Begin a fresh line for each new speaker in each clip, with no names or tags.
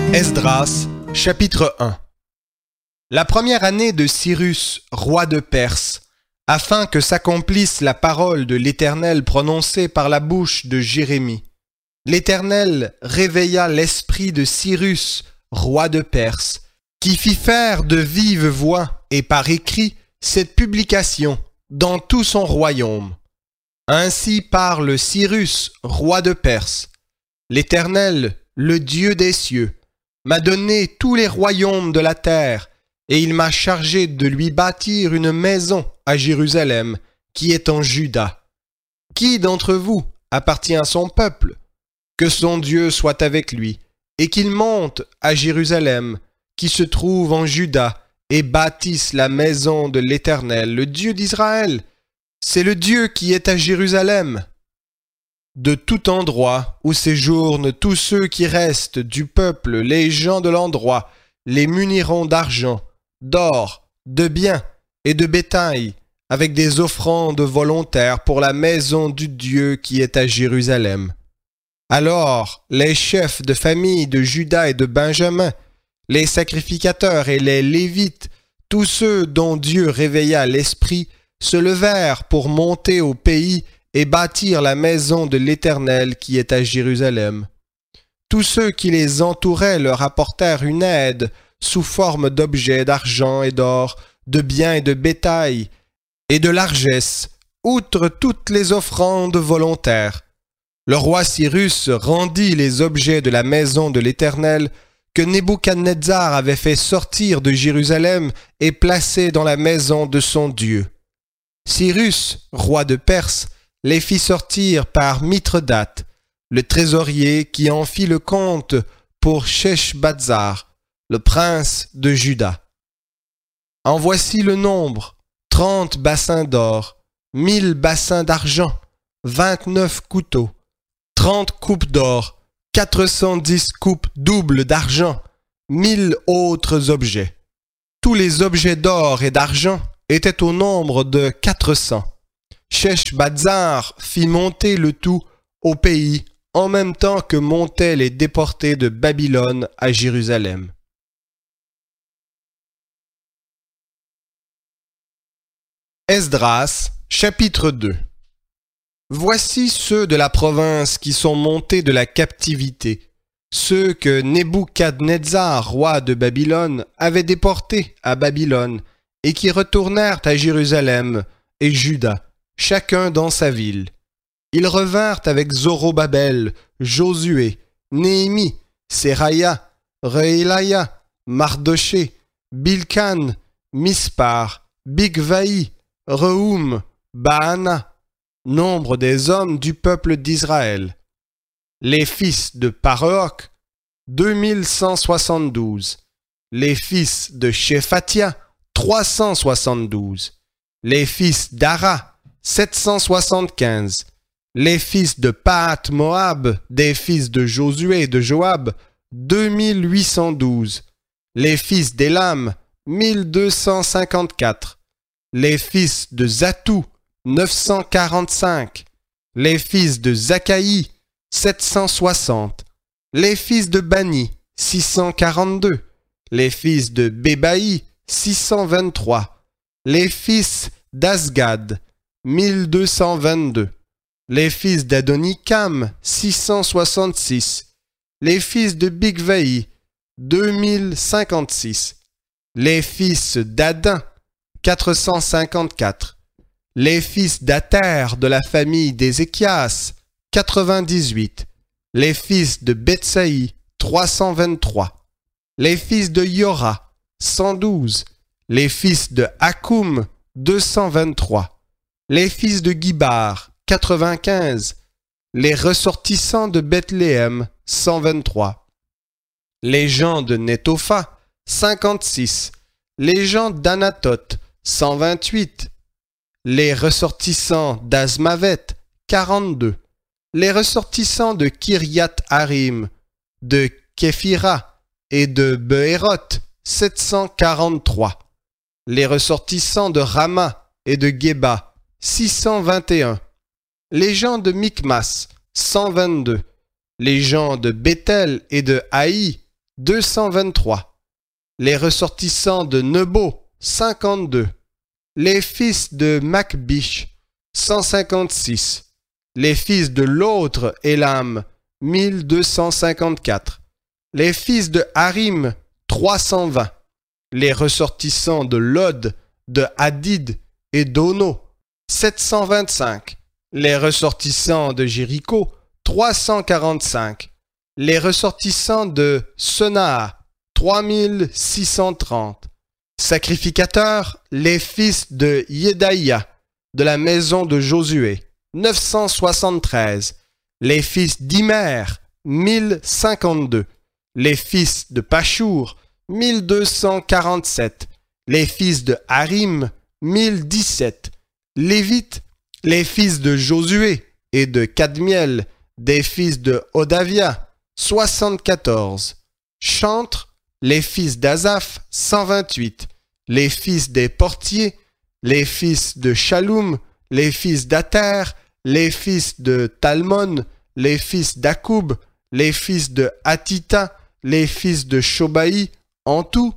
Esdras, chapitre 1. La première année de Cyrus, roi de Perse, afin que s'accomplisse la parole de l'Éternel prononcée par la bouche de Jérémie, l'Éternel réveilla l'esprit de Cyrus, roi de Perse, qui fit faire de vive voix et par écrit cette publication dans tout son royaume. Ainsi parle Cyrus, roi de Perse. L'Éternel, le Dieu des cieux, m'a donné tous les royaumes de la terre, et il m'a chargé de lui bâtir une maison à Jérusalem, qui est en Juda. Qui d'entre vous appartient à son peuple? Que son Dieu soit avec lui, et qu'il monte à Jérusalem, qui se trouve en Juda, et bâtisse la maison de l'Éternel, le Dieu d'Israël. C'est le Dieu qui est à Jérusalem. De tout endroit où séjournent tous ceux qui restent du peuple, les gens de l'endroit, les muniront d'argent, d'or, de biens et de bétail, avec des offrandes volontaires pour la maison du Dieu qui est à Jérusalem. Alors les chefs de famille de Juda et de Benjamin, les sacrificateurs et les Lévites, tous ceux dont Dieu réveilla l'esprit, se levèrent pour monter au pays et bâtir la maison de l'Éternel qui est à Jérusalem. Tous ceux qui les entouraient leur apportèrent une aide sous forme d'objets d'argent et d'or, de biens et de bétail, et de largesse, outre toutes les offrandes volontaires. Le roi Cyrus rendit les objets de la maison de l'Éternel que Nebuchadnezzar avait fait sortir de Jérusalem et placés dans la maison de son Dieu. Cyrus, roi de Perse, les fit sortir par Mithredate, le trésorier qui en fit le compte pour Sheshbazzar, le prince de Juda. En voici le nombre, 30 bassins d'or, 1000 bassins d'argent, 29 couteaux, 30 coupes d'or, 410 coupes doubles d'argent, 1000 autres objets. Tous les objets d'or et d'argent étaient au nombre de 400. Sheshbazzar fit monter le tout au pays en même temps que montaient les déportés de Babylone à Jérusalem. Esdras, chapitre 2. Voici ceux de la province qui sont montés de la captivité, ceux que Nebuchadnezzar, roi de Babylone, avait déportés à Babylone et qui retournèrent à Jérusalem et Juda, chacun dans sa ville. Ils revinrent avec Zorobabel, Josué, Néhémie, Séraya, Reélaya, Mardoché, Bilkan, Mispar, Bigvaï, Rehoum, Baana, nombre des hommes du peuple d'Israël. Les fils de Paroch, 2172. Les fils de Shephatia, 372. Les fils d'Ara, 775. Les fils de Pahath-Moab, des fils de Josué et de Joab, 2812. Les fils d'Élam, 1254. Les fils de Zatou, 945. Les fils de Zakaï, 760. Les fils de Bani, 642. Les fils de Bébaï, 623. Les fils d'Azgad, 1222. Les fils d'Adonikam, 666. Les fils de Bigvaï, 2056. Les fils d'Adin, 454. Les fils d'Ater de la famille d'Ézéchias, 98. Les fils de Betsaï, 323. Les fils de Yora, 112. Les fils de Hakoum, 223. Les fils de Gibar, 95. Les ressortissants de Bethléem, 123. Les gens de Netopha, 56. Les gens d'Anatoth, 128. Les ressortissants d'Azmavet, 42. Les ressortissants de Kiriath-Harim, de Képhira et de Beéroth, 743. Les ressortissants de Rama et de Geba, 621. Les gens de Michmas, 122. Les gens de Béthel et de Haï, 223. Les ressortissants de Nebo, 52. Les fils de Macbish, 156. Les fils de l'autre Élam, 1254. Les fils de Harim, 320. Les ressortissants de Lod, de Hadid et d'Ono, 725. Les ressortissants de Jéricho, 345. Les ressortissants de Senaa, 3630. Sacrificateurs, les fils de Yedaïa, de la maison de Josué, 973. Les fils d'Imer, 1052. Les fils de Pachour, 1247. Les fils de Harim, 1017. Lévites, les fils de Josué et de Cadmiel, des fils de Odavia, 74. Chantres, les fils d'Azaph, 128. Les fils des portiers, les fils de Shaloum, les fils d'Ater, les fils de Talmon, les fils d'Akoub, les fils de Hatita, les fils de Shobaï, en tout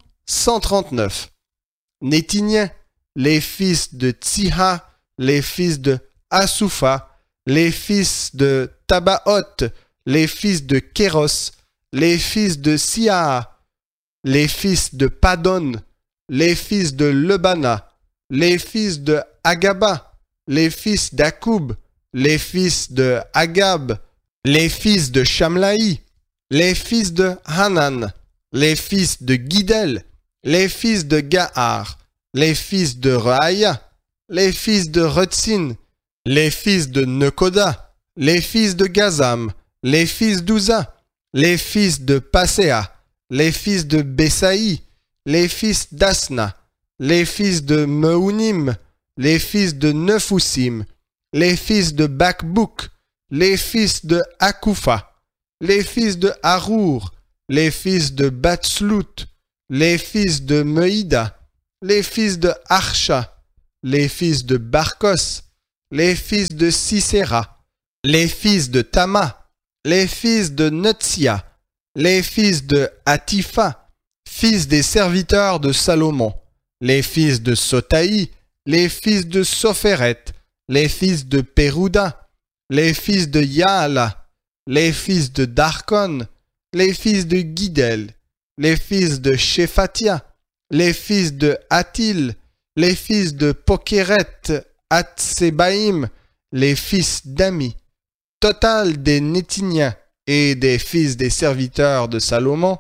139. Nétiniens, les fils de Tsiha, les fils de Asoufa, les fils de Tabaoth, les fils de Kéros, les fils de Siaa, les fils de Padon, les fils de Lebana, les fils de Agaba, les fils d'Akoub, les fils de Agab, les fils de Shamlaï, les fils de Hanan, les fils de Guidel, les fils de Gahar, les fils de Rehaïa, les fils de Retsin, les fils de Nekoda, les fils de Gazam, les fils d'Uza, les fils de Paséa, les fils de Besaï, les fils d'Asna, les fils de Meunim, les fils de Nefusim, les fils de Bakbouk, les fils de Akoufa, les fils de Harour, les fils de Batslout, les fils de Meïda, les fils de Archa, les fils de Barkos, les fils de Sisera, les fils de Tama, les fils de Netsia, les fils de Hatifa, fils des serviteurs de Salomon, les fils de Sotaï, les fils de Sopheret, les fils de Pérouda, les fils de Yaala, les fils de Darkon, les fils de Guidel, les fils de Shephatia, les fils de Hatil, les fils de Pokeret, Hatsebaïm, les fils d'Ami, total des Nétiniens et des fils des serviteurs de Salomon,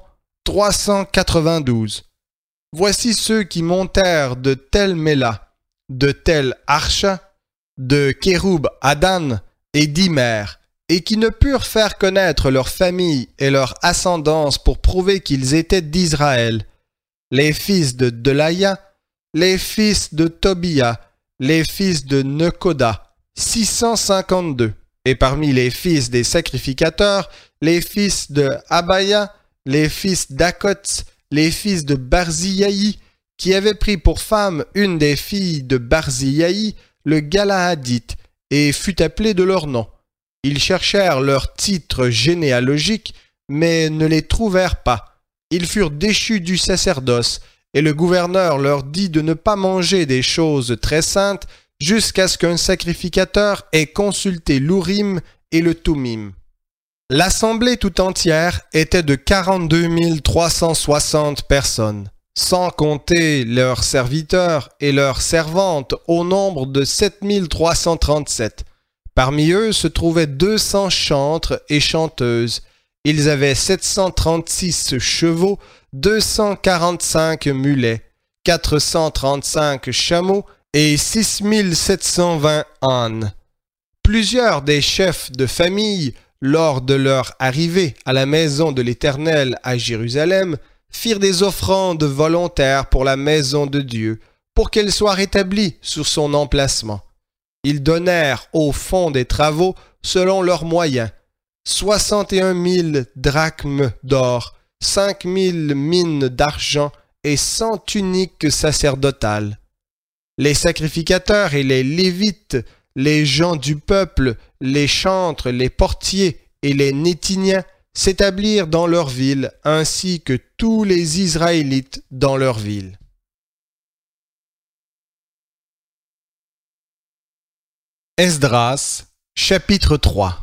392. Voici ceux qui montèrent de Tel Méla, de Tel Archa, de Kéroub Adan et d'Imer, et qui ne purent faire connaître leur famille et leur ascendance pour prouver qu'ils étaient d'Israël. Les fils de Delaya, les fils de Tobia, les fils de Nekoda, 652. Et parmi les fils des sacrificateurs, les fils de Abaya, les fils d'Akots, les fils de Barziaï, qui avaient pris pour femme une des filles de Barziaï, le Galaadite, et fut appelé de leur nom. Ils cherchèrent leur titre généalogique, mais ne les trouvèrent pas. Ils furent déchus du sacerdoce, et le gouverneur leur dit de ne pas manger des choses très saintes jusqu'à ce qu'un sacrificateur ait consulté l'Urim et le Tumim. L'assemblée tout entière était de 42 360 personnes, sans compter leurs serviteurs et leurs servantes au nombre de 7 337. Parmi eux se trouvaient 200 chantres et chanteuses. Ils avaient 736 chevaux, 245 mulets, 435 chameaux et 6720 ânes. Plusieurs des chefs de famille, lors de leur arrivée à la maison de l'Éternel à Jérusalem, firent des offrandes volontaires pour la maison de Dieu, pour qu'elle soit rétablie sur son emplacement. Ils donnèrent au fond des travaux selon leurs moyens, 61 000 drachmes d'or, 5 000 mines d'argent et 100 tuniques sacerdotales. Les sacrificateurs et les Lévites, les gens du peuple, les chantres, les portiers et les Nétiniens s'établirent dans leur ville, ainsi que tous les Israélites dans leur ville. Esdras, chapitre 3.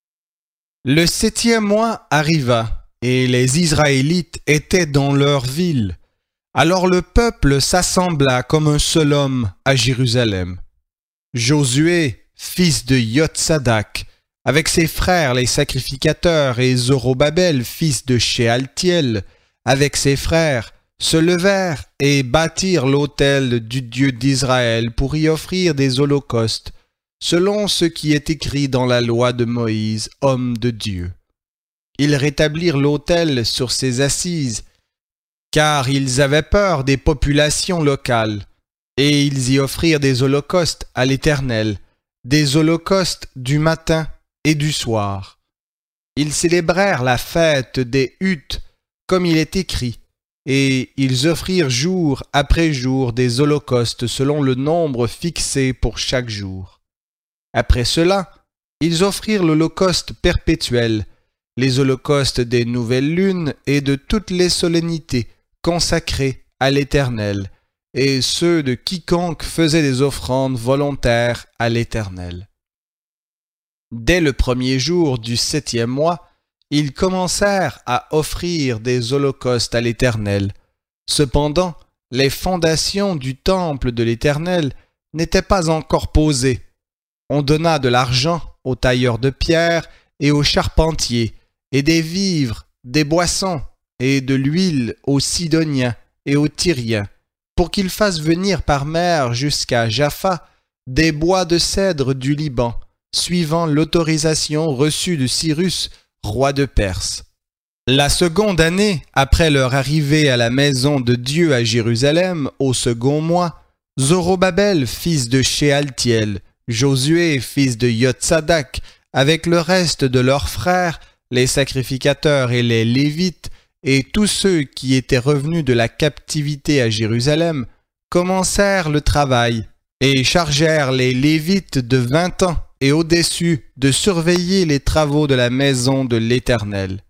Le 7e mois arriva, et les Israélites étaient dans leur ville. Alors le peuple s'assembla comme un seul homme à Jérusalem. Josué, fils de Yotsadak, avec ses frères les sacrificateurs, et Zorobabel, fils de Shealtiel, avec ses frères, se levèrent et bâtirent l'autel du Dieu d'Israël pour y offrir des holocaustes, selon ce qui est écrit dans la loi de Moïse, homme de Dieu. Ils rétablirent l'autel sur ses assises, car ils avaient peur des populations locales, et ils y offrirent des holocaustes à l'Éternel, des holocaustes du matin et du soir. Ils célébrèrent la fête des huttes, comme il est écrit, et ils offrirent jour après jour des holocaustes selon le nombre fixé pour chaque jour. Après cela, ils offrirent l'holocauste perpétuel, les holocaustes des nouvelles lunes et de toutes les solennités consacrées à l'Éternel, et ceux de quiconque faisait des offrandes volontaires à l'Éternel. Dès le premier jour du 7e mois, ils commencèrent à offrir des holocaustes à l'Éternel. Cependant, les fondations du temple de l'Éternel n'étaient pas encore posées. On donna de l'argent aux tailleurs de pierre et aux charpentiers, et des vivres, des boissons, et de l'huile aux Sidoniens et aux Tyriens, pour qu'ils fassent venir par mer jusqu'à Jaffa des bois de cèdre du Liban, suivant l'autorisation reçue de Cyrus, roi de Perse. La seconde année, après leur arrivée à la maison de Dieu à Jérusalem, au second mois, Zorobabel, fils de Shealtiel, Josué, fils de Yotsadak, avec le reste de leurs frères, les sacrificateurs et les Lévites, et tous ceux qui étaient revenus de la captivité à Jérusalem, commencèrent le travail, et chargèrent les Lévites de 20 ans et au-dessus de surveiller les travaux de la maison de l'Éternel.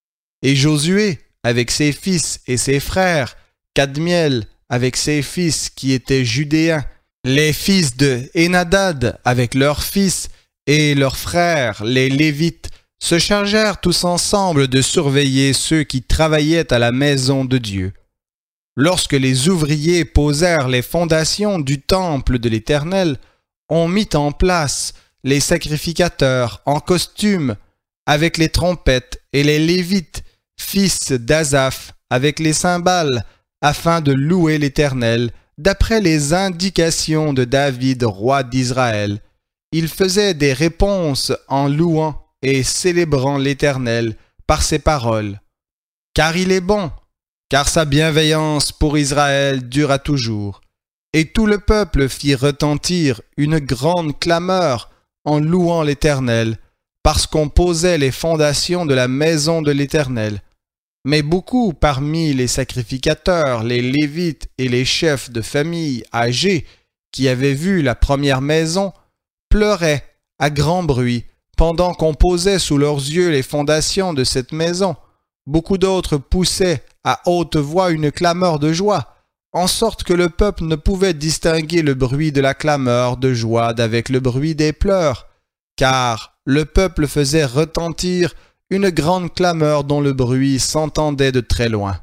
Et Josué, avec ses fils et ses frères, Kadmiel, avec ses fils qui étaient judéens, les fils de Hénadad, avec leurs fils, et leurs frères, les Lévites, se chargèrent tous ensemble de surveiller ceux qui travaillaient à la maison de Dieu. Lorsque les ouvriers posèrent les fondations du temple de l'Éternel, on mit en place les sacrificateurs en costume avec les trompettes et les Lévites, fils d'Asaph, avec les cymbales, afin de louer l'Éternel, d'après les indications de David, roi d'Israël. Il faisait des réponses en louant et célébrant l'Éternel par ses paroles. Car il est bon, car sa bienveillance pour Israël dura toujours. Et tout le peuple fit retentir une grande clameur en louant l'Éternel, parce qu'on posait les fondations de la maison de l'Éternel. Mais beaucoup parmi les sacrificateurs, les Lévites et les chefs de famille âgés qui avaient vu la première maison pleuraient à grand bruit pendant qu'on posait sous leurs yeux les fondations de cette maison. Beaucoup d'autres poussaient à haute voix une clameur de joie, en sorte que le peuple ne pouvait distinguer le bruit de la clameur de joie d'avec le bruit des pleurs, car le peuple faisait retentir une grande clameur dont le bruit s'entendait de très loin.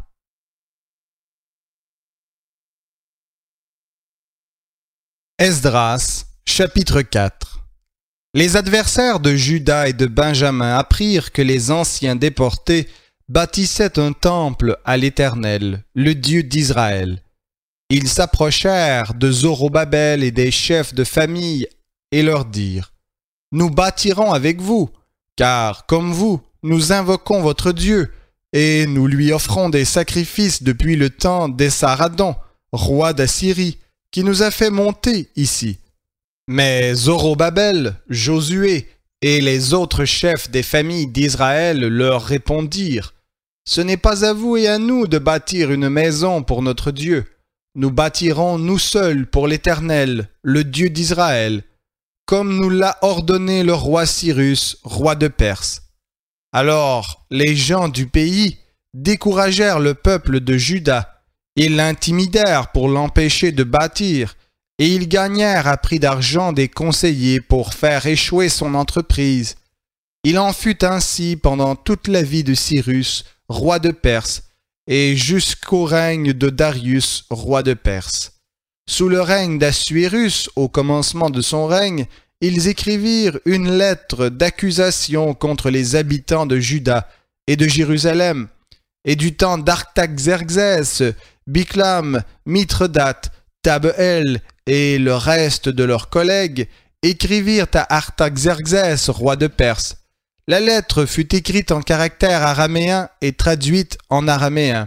Esdras, chapitre 4. Les adversaires de Juda et de Benjamin apprirent que les anciens déportés bâtissaient un temple à l'Éternel, le Dieu d'Israël. Ils s'approchèrent de Zorobabel et des chefs de famille et leur dirent : « Nous bâtirons avec vous, car, comme vous, nous invoquons votre Dieu, et nous lui offrons des sacrifices depuis le temps d'Essaradon, roi d'Assyrie, qui nous a fait monter ici. » Mais Zorobabel, Josué et les autres chefs des familles d'Israël leur répondirent : « Ce n'est pas à vous et à nous de bâtir une maison pour notre Dieu. Nous bâtirons nous seuls pour l'Éternel, le Dieu d'Israël, comme nous l'a ordonné le roi Cyrus, roi de Perse. » Alors les gens du pays découragèrent le peuple de Juda. Ils l'intimidèrent pour l'empêcher de bâtir, et ils gagnèrent à prix d'argent des conseillers pour faire échouer son entreprise. Il en fut ainsi pendant toute la vie de Cyrus, roi de Perse, et jusqu'au règne de Darius, roi de Perse. Sous le règne d'Assuérus, au commencement de son règne, ils écrivirent une lettre d'accusation contre les habitants de Juda et de Jérusalem, et du temps d'Artaxerxès, Biclam, Mithredate, Tabeel et le reste de leurs collègues écrivirent à Artaxerxès, roi de Perse. La lettre fut écrite en caractères araméens et traduite en araméen.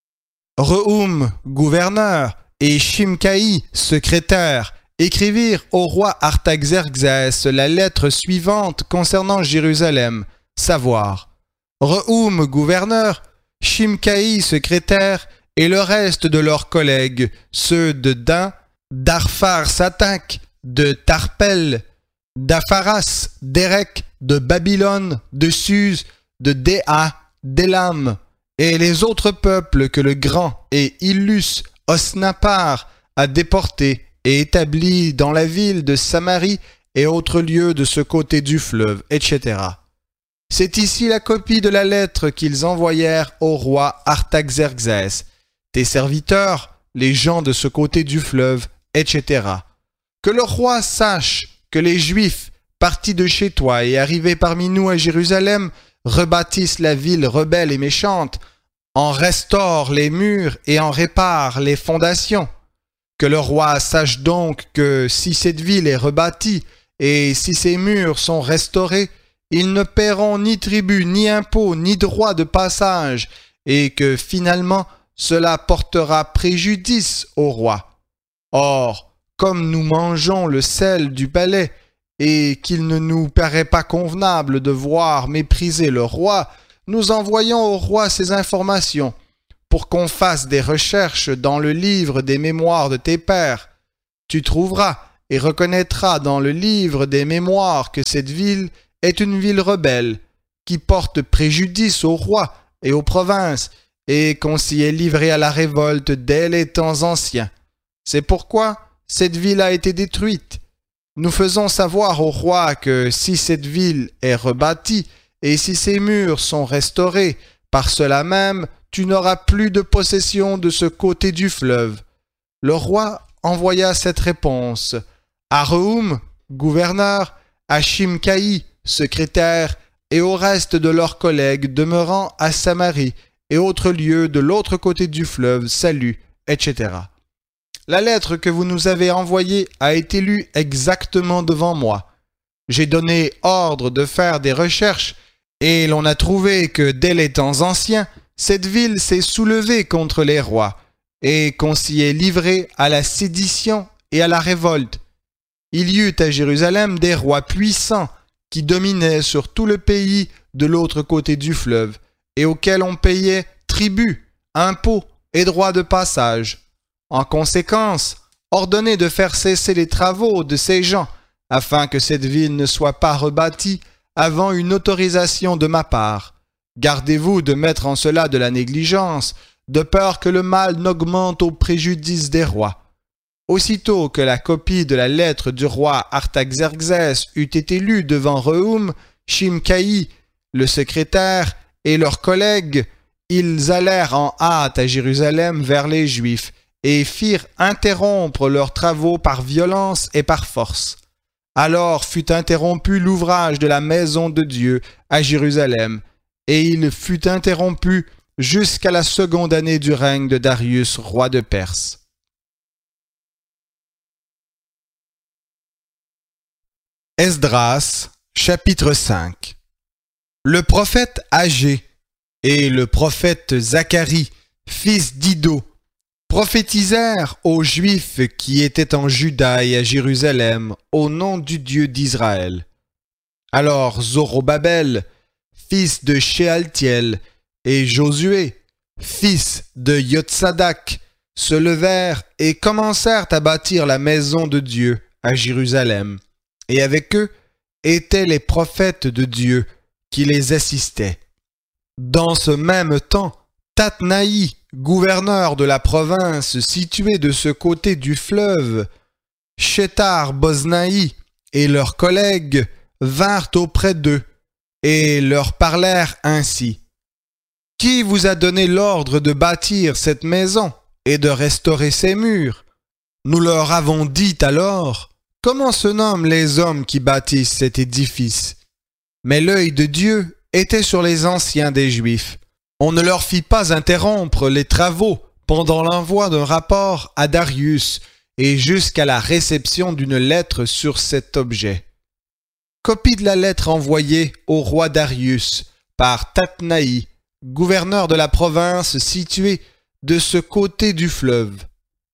Rehum, gouverneur, et Shimcaï, secrétaire, écrivirent au roi Artaxerxès la lettre suivante concernant Jérusalem, savoir: Rehum, gouverneur, Shimcaï, secrétaire, et le reste de leurs collègues, ceux de Dan, d'Arphar-Satak, de Tarpel, d'Apharas, d'Érec, de Babylone, de Suse, de Déa, d'Élam, et les autres peuples que le grand et illus Osnapar a déportés et établis dans la ville de Samarie et autres lieux de ce côté du fleuve, etc. C'est ici la copie de la lettre qu'ils envoyèrent au roi Artaxerxès, tes serviteurs, les gens de ce côté du fleuve, etc. Que le roi sache que les Juifs, partis de chez toi et arrivés parmi nous à Jérusalem, rebâtissent la ville rebelle et méchante, en restaurent les murs et en réparent les fondations. Que le roi sache donc que si cette ville est rebâtie et si ses murs sont restaurés, ils ne paieront ni tribut, ni impôt, ni droit de passage, et que finalement cela portera préjudice au roi. Or, comme nous mangeons le sel du palais, et qu'il ne nous paraît pas convenable de voir mépriser le roi, nous envoyons au roi ces informations, pour qu'on fasse des recherches dans le livre des mémoires de tes pères. Tu trouveras et reconnaîtras dans le livre des mémoires que cette ville est une ville rebelle, qui porte préjudice au roi et aux provinces, et qu'on s'y est livré à la révolte dès les temps anciens. C'est pourquoi cette ville a été détruite. Nous faisons savoir au roi que si cette ville est rebâtie, et si ses murs sont restaurés, par cela même, tu n'auras plus de possession de ce côté du fleuve. Le roi envoya cette réponse à Rehum, gouverneur, à Shimcaï, secrétaire, et au reste de leurs collègues demeurant à Samarie et autres lieux de l'autre côté du fleuve, salut, etc. La lettre que vous nous avez envoyée a été lue exactement devant moi. J'ai donné ordre de faire des recherches, et l'on a trouvé que dès les temps anciens, cette ville s'est soulevée contre les rois, et qu'on s'y est livré à la sédition et à la révolte. Il y eut à Jérusalem des rois puissants qui dominaient sur tout le pays de l'autre côté du fleuve, et auxquels on payait tribut, impôts et droits de passage. En conséquence, ordonnez de faire cesser les travaux de ces gens, afin que cette ville ne soit pas rebâtie avant une autorisation de ma part. Gardez-vous de mettre en cela de la négligence, de peur que le mal n'augmente au préjudice des rois. Aussitôt que la copie de la lettre du roi Artaxerxès eut été lue devant Rehum, Shimcaï, le secrétaire, et leurs collègues, ils allèrent en hâte à Jérusalem vers les Juifs, et firent interrompre leurs travaux par violence et par force. Alors fut interrompu l'ouvrage de la maison de Dieu à Jérusalem, et il fut interrompu jusqu'à la seconde année du règne de Darius, roi de Perse. Esdras, chapitre 5. Le prophète Agé et le prophète Zacharie, fils d'Iddo, prophétisèrent aux Juifs qui étaient en Juda et à Jérusalem au nom du Dieu d'Israël. Alors Zorobabel, fils de Shealtiel, et Josué, fils de Yotsadak, se levèrent et commencèrent à bâtir la maison de Dieu à Jérusalem. Et avec eux étaient les prophètes de Dieu, qui les assistaient. Dans ce même temps, Tatnaï, gouverneur de la province située de ce côté du fleuve, Shethar-Boznaï et leurs collègues vinrent auprès d'eux et leur parlèrent ainsi. « Qui vous a donné l'ordre de bâtir cette maison et de restaurer ses murs ?» Nous leur avons dit alors, « Comment se nomment les hommes qui bâtissent cet édifice ?» Mais l'œil de Dieu était sur les anciens des Juifs. On ne leur fit pas interrompre les travaux pendant l'envoi d'un rapport à Darius et jusqu'à la réception d'une lettre sur cet objet. Copie de la lettre envoyée au roi Darius par Tatnaï, gouverneur de la province située de ce côté du fleuve.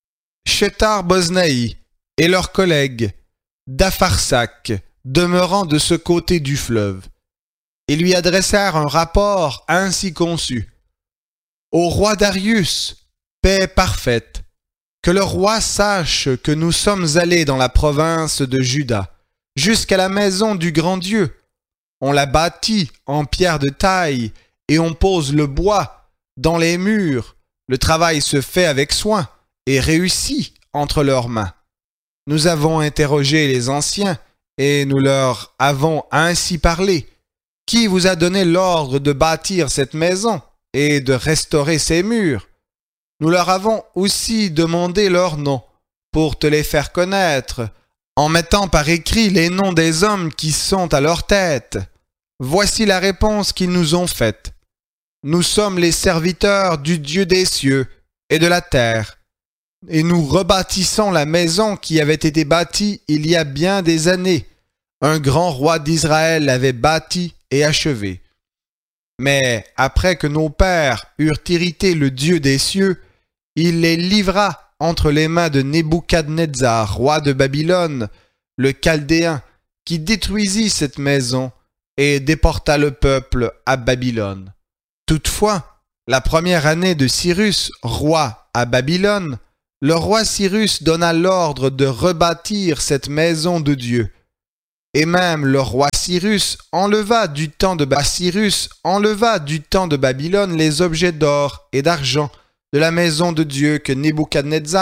Shethar-Boznaï et leurs collègues d'Apharsac, demeurant de ce côté du fleuve, et lui adressèrent un rapport ainsi conçu. Au roi Darius, paix parfaite, que le roi sache que nous sommes allés dans la province de Juda, jusqu'à la maison du grand Dieu. On la bâtit en pierre de taille et on pose le bois dans les murs. Le travail se fait avec soin et réussit entre leurs mains. Nous avons interrogé les anciens et nous leur avons ainsi parlé. Qui vous a donné l'ordre de bâtir cette maison et de restaurer ses murs? Nous leur avons aussi demandé leurs noms pour te les faire connaître, en mettant par écrit les noms des hommes qui sont à leur tête. Voici la réponse qu'ils nous ont faite. Nous sommes les serviteurs du Dieu des cieux et de la terre, et nous rebâtissons la maison qui avait été bâtie il y a bien des années. Un grand roi d'Israël l'avait bâtie et achevée. Mais après que nos pères eurent irrité le Dieu des cieux, il les livra entre les mains de Nebuchadnezzar, roi de Babylone, le Chaldéen, qui détruisit cette maison et déporta le peuple à Babylone. Toutefois, la première année de Cyrus, roi à Babylone, le roi Cyrus donna l'ordre de rebâtir cette maison de Dieu. Et même le roi Cyrus enleva du temps de Babylone les objets d'or et d'argent de la maison de Dieu que Nebuchadnezzar